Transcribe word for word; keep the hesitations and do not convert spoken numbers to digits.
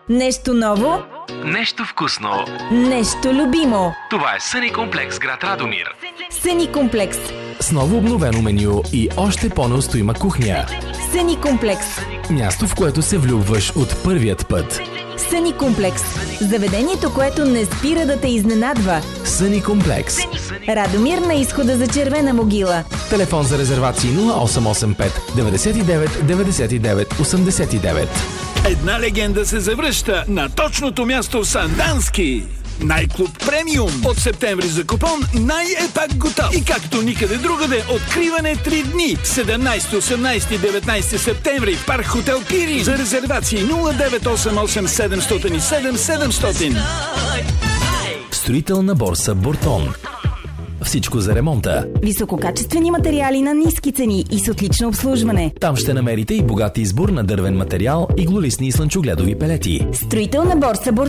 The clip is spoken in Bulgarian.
Нещо ново, нещо вкусно, нещо любимо. Това е Съни комплекс, град Радомир. Съни комплекс. С ново обновено меню и още по-неустоима кухня. Съни комплекс. Място, в което се влюбваш от първият път. Съни комплекс. Заведението, което не спира да те изненадва. Съни комплекс. Радомир на изхода за Червена могила. Телефон за резервации нула осем осем пет деветдесет и девет деветдесет и девет осемдесет и девет. Една легенда се завръща на точното място Сандански. Най-клуб премиум. От септември за купон най-е пак готов. И както никъде другаде, откриване три дни. седемнайсети, осемнайсети и деветнайсети септември в парк Хотел Пирин. За резервации нула девет осем осем седемстотин и седем седемстотин. Строителна борса Бортон. Всичко за ремонта. Висококачествени материали на ниски цени и с отлично обслужване. Там ще намерите и богат избор на дървен материал, иглолистни и слънчогледови пелети. Строителна борса Бортон.